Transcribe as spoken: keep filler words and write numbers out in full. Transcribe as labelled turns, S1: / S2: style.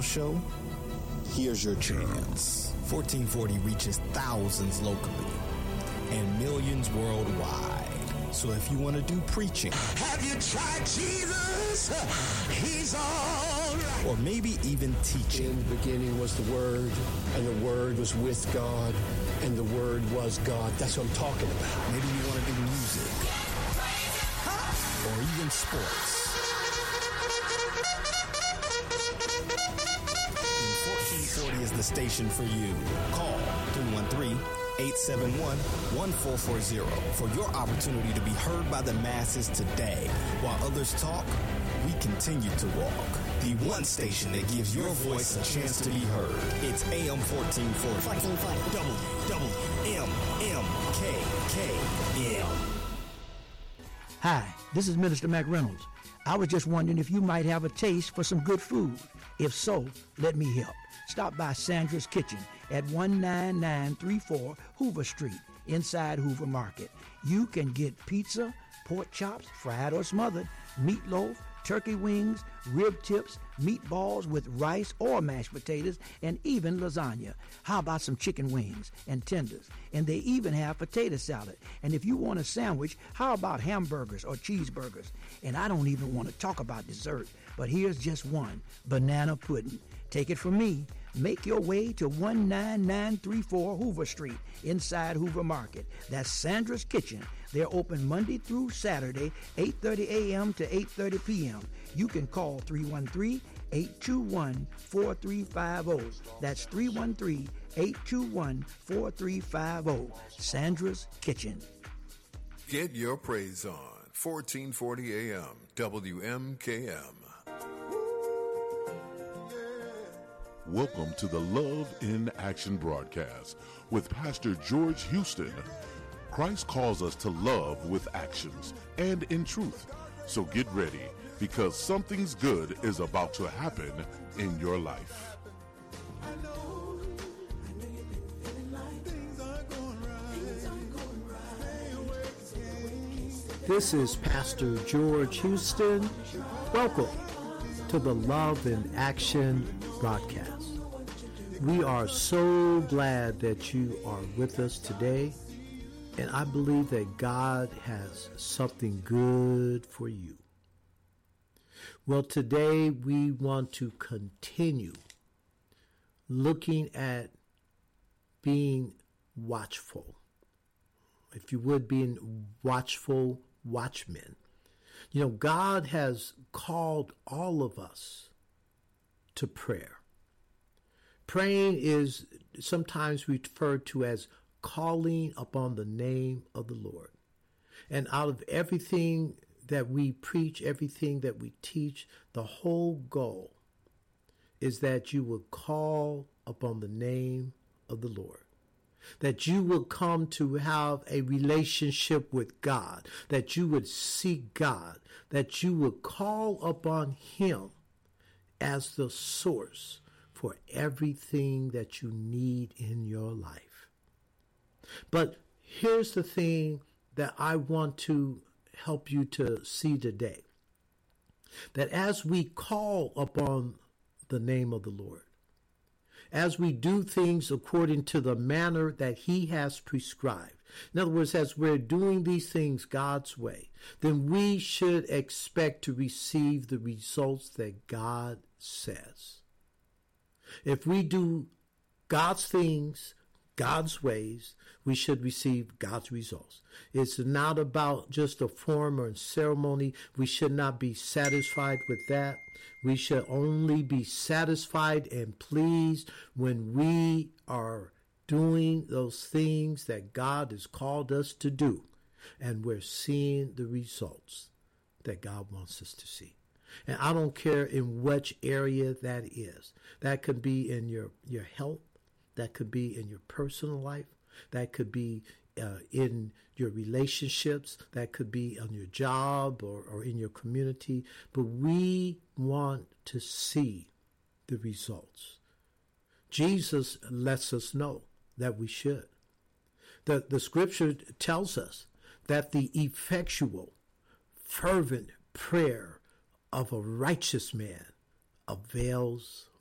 S1: show, here's your chance. fourteen forty reaches thousands locally and millions worldwide. So if you want to do preaching,
S2: have you tried Jesus? He's all right.
S1: Or maybe even teaching.
S3: In the beginning was the Word, and the Word was with God, and the Word was God. That's what I'm talking about.
S1: Maybe you want to do music. Or even sports. Then fourteen forty is the station for you. Call three one three, eight seven one, one four four zero for your opportunity to be heard by the masses today. While others talk, we continue to walk. The one station that gives your voice a chance to be heard. It's A M fourteen forty.
S2: fourteen forty.
S1: W W M M K K M.
S4: Hi, this is Minister Mac Reynolds. I was just wondering if you might have a taste for some good food. If so, let me help. Stop by Sandra's Kitchen at one nine nine three four Hoover Street, inside Hoover Market. You can get pizza, pork chops, fried or smothered, meatloaf, turkey wings, rib tips, meatballs with rice or mashed potatoes, and even lasagna. How about some chicken wings and tenders? And they even have potato salad. And if you want a sandwich, how about hamburgers or cheeseburgers? And I don't even want to talk about dessert, but here's just one, banana pudding. Take it from me. Make your way to one nine nine three four Hoover Street, inside Hoover Market. That's Sandra's Kitchen. They're open Monday through Saturday, eight thirty a.m. to eight thirty p.m. You can call three one three, eight two one, four three five zero. That's three one three, eight two one, four three five zero. Sandra's Kitchen.
S5: Get your praise on. fourteen forty A M, W M K M.
S6: Welcome to the Love in Action broadcast with Pastor George Houston. Christ calls us to love with actions and in truth. So get ready, because something's good is about to happen in your life.
S7: This is Pastor George Houston. Welcome to the Love in Action broadcast. We are so glad that you are with us today, and I believe that God has something good for you. Well, today we want to continue looking at being watchful. If you would, being watchful watchmen. You know, God has called all of us to prayer. Praying is sometimes referred to as calling upon the name of the Lord. And out of everything that we preach, everything that we teach, the whole goal is that you will call upon the name of the Lord. That you will come to have a relationship with God, that you would seek God, that you would call upon Him as the source for everything that you need in your life. But here's the thing that I want to help you to see today. That as we call upon the name of the Lord, as we do things according to the manner that He has prescribed, in other words, as we're doing these things God's way, then we should expect to receive the results that God says. If we do God's things, God's ways, we should receive God's results. It's not about just a form or a ceremony. We should not be satisfied with that. We should only be satisfied and pleased when we are doing those things that God has called us to do, and we're seeing the results that God wants us to see. And I don't care in which area that is. That could be in your, your health. That could be in your personal life. That could be uh, in your relationships. That could be on your job or, or in your community. But we want to see the results. Jesus lets us know that we should. The, the scripture tells us that the effectual, fervent prayer of a righteous man avails